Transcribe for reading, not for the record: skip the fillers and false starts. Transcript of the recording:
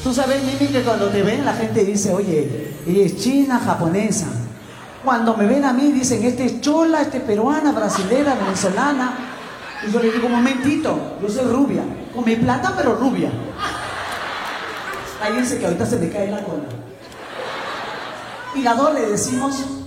Tú sabes, Mimi, que cuando te ven la gente dice, oye, ella es china, japonesa. Cuando me ven a mí dicen, este es chola, este es peruana, brasilera, venezolana. Y yo le digo, un momentito, yo soy rubia, con mi plata pero rubia. Ahí dice que ahorita se me cae la cola. Y las dos le decimos...